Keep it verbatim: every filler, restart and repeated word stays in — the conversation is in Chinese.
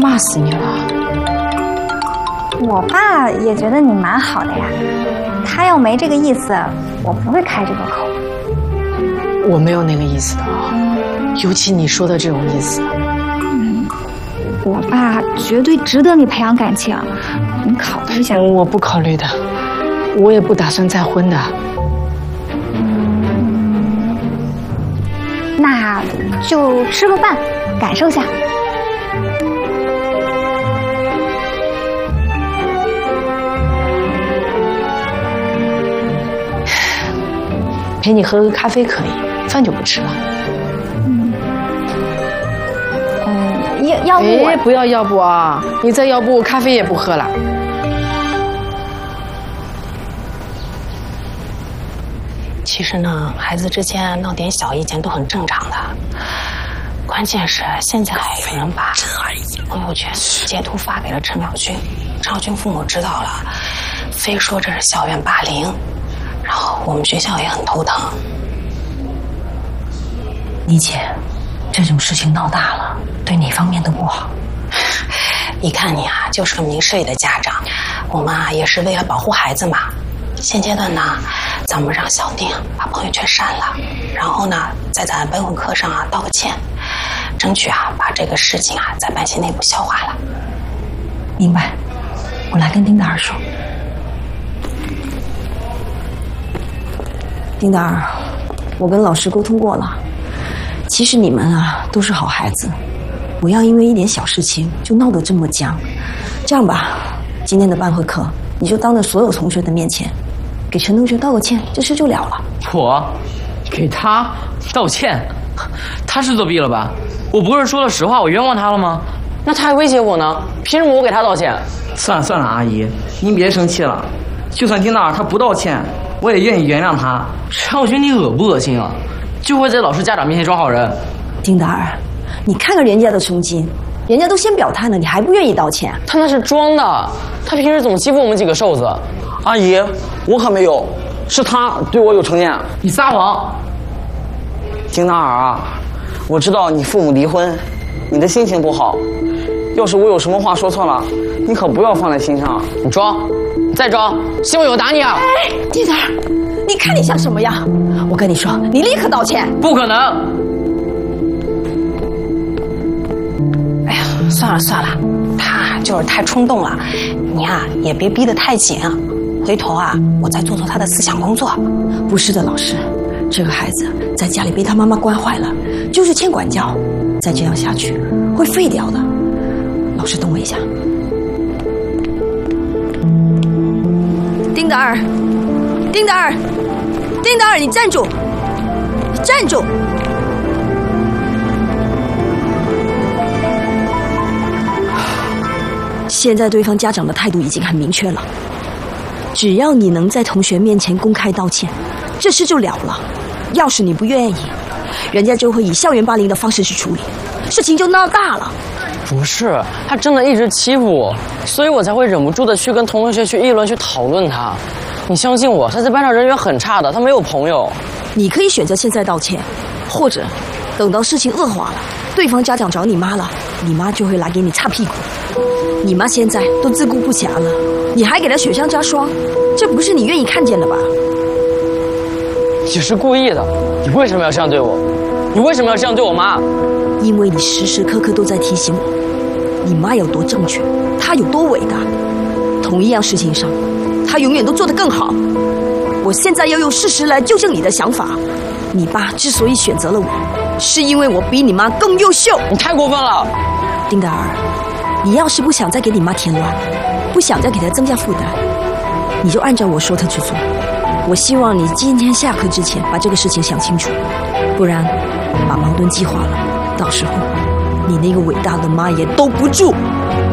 骂死你了！ 我爸也觉得你蛮好的呀，他要没这个意思，我不会开这个口。 我没有那个意思的啊，尤其你说的这种意思。 嗯，我爸绝对值得你培养感情，你考虑一下。 我不考虑的，我也不打算再婚的。 嗯，那就吃个饭，感受下。 陪你喝个咖啡可以，饭就不吃了。 嗯，嗯，要要不我哎，不要要不啊！你再要不，咖啡也不喝了。 其实呢，孩子之间闹点小意见都很正常的。关键是现在有人把朋友圈截图发给了陈淼军，陈淼军父母知道了，非说这是校园霸凌。然后我们学校也很头疼。 妮姐，这种事情闹大了，对哪方面都不好。 一看你啊，就是个明事理的家长，我们啊也是为了保护孩子嘛。现阶段呢，咱们让小丁把朋友圈删了，然后呢，在咱班会课上啊道个歉，争取啊把这个事情啊在班级内部消化了。 明白，我来跟丁达尔说。丁达尔，我跟老师沟通过了，其实你们啊都是好孩子，不要因为一点小事情就闹得这么僵。这样吧，今天的班会课你就当着所有同学的面前，给陈同学道个歉，这事就了了。 我给他道歉？他是作弊了吧？我不是说了实话，我冤枉他了吗？那他还威胁我呢，凭什么我给他道歉？ 算了算了，阿姨，您别生气了。就算丁达尔他不道歉，我也愿意原谅他。 陈小军，你恶不恶心啊？就会在老师家长面前装好人。 丁达尔，你看看人家的胸襟，人家都先表态了，你还不愿意道歉？ 他那是装的，他平时总欺负我们几个瘦子。 阿姨，我可没有，是他对我有成见。 你撒谎！ 丁达尔啊，我知道你父母离婚，你的心情不好。要是我有什么话说错了，你可不要放在心上。 你装，你再装，希望有打你啊！ 哎，丁达尔，你看你像什么样？我跟你说，你立刻道歉。 不可能！ 哎呀，算了算了，他就是太冲动了，你啊也别逼得太紧，回头啊我再做做他的思想工作。 不是的，老师，这个孩子在家里被他妈妈惯坏了，就是欠管教，再这样下去会废掉的。老师，等我一下。丁达尔，丁达尔，丁达尔，你站住！你站住！现在对方家长的态度已经很明确了，只要你能在同学面前公开道歉，这事就了了。要是你不愿意，人家就会以校园霸凌的方式去处理，事情就闹大了。 不是，他真的一直欺负我，所以我才会忍不住的去跟同学去议论、去讨论他。你相信我，他在班上人缘很差的，他没有朋友。 你可以选择现在道歉，或者等到事情恶化了，对方家长找你妈了，你妈就会来给你擦屁股。你妈现在都自顾不暇了，你还给她雪上加霜，这不是你愿意看见的吧？ 你是故意的，你为什么要这样对我？你为什么要这样对我妈？ 因为你时时刻刻都在提醒我，你妈有多正确，她有多伟大。同一样事情上，她永远都做得更好。我现在要用事实来纠正你的想法。你爸之所以选择了我，是因为我比你妈更优秀。 你太过分了， 丁达尔，你要是不想再给你妈添乱，不想再给她增加负担，你就按照我说的去做。我希望你今天下课之前把这个事情想清楚，不然把矛盾激化了，到时候你那个伟大的妈也兜不住。